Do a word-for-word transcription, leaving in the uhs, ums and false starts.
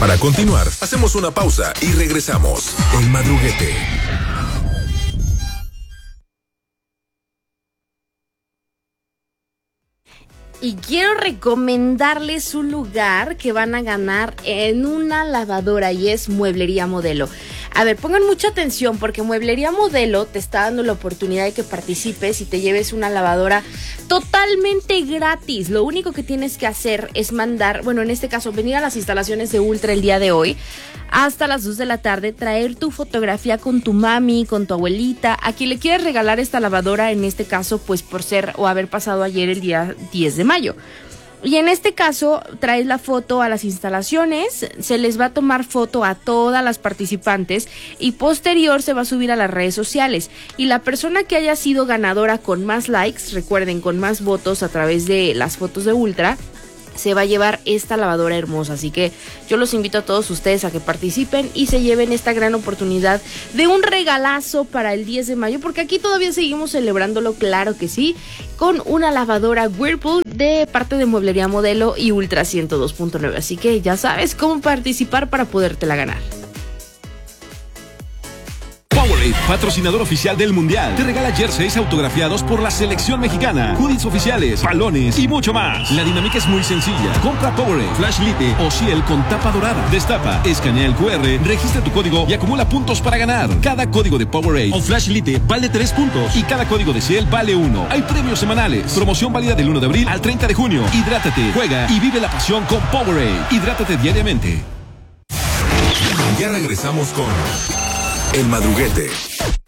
Para continuar, hacemos una pausa y regresamos. El Madruguete. Y quiero recomendarles un lugar que van a ganar en una lavadora y es Mueblería Modelo. A ver, pongan mucha atención porque Mueblería Modelo te está dando la oportunidad de que participes y te lleves una lavadora totalmente gratis. Lo único que tienes que hacer es mandar, bueno, en este caso, venir a las instalaciones de Ultra el día de hoy hasta las dos de la tarde, traer tu fotografía con tu mami, con tu abuelita, a quien le quieres regalar esta lavadora, en este caso, pues por ser o haber pasado ayer el día diez de mayo. Y en este caso, traes la foto a las instalaciones, se les va a tomar foto a todas las participantes y posterior se va a subir a las redes sociales. Y la persona que haya sido ganadora con más likes, recuerden, con más votos a través de las fotos de Ultra, se va a llevar esta lavadora hermosa. Así que yo los invito a todos ustedes a que participen y se lleven esta gran oportunidad de un regalazo para el diez de mayo, porque aquí todavía seguimos celebrándolo, claro que sí, con una lavadora Whirlpool de parte de Mueblería Modelo y Ultra ciento dos punto nueve. Así que ya sabes cómo participar para podértela ganar. Powerade, patrocinador oficial del Mundial, te regala jerseys autografiados por la selección mexicana, hoodies oficiales, balones y mucho más. La dinámica es muy sencilla. Compra Powerade, Flash Lite o Ciel con tapa dorada. Destapa, escanea el cu erre, registra tu código y acumula puntos para ganar. Cada código de Powerade o Flash Lite vale tres puntos y cada código de Ciel vale uno. Hay premios semanales. Promoción válida del uno de abril al treinta de junio. Hidrátate, juega y vive la pasión con Powerade. Hidrátate diariamente. Ya regresamos con El Madruguete.